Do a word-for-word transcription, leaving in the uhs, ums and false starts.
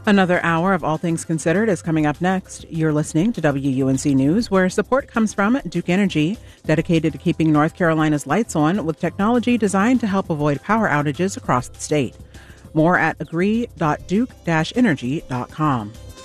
Another hour of All Things Considered is coming up next. You're listening to W U N C News, where support comes from Duke Energy, dedicated to keeping North Carolina's lights on with technology designed to help avoid power outages across the state. More at agree dot duke dash energy dot com.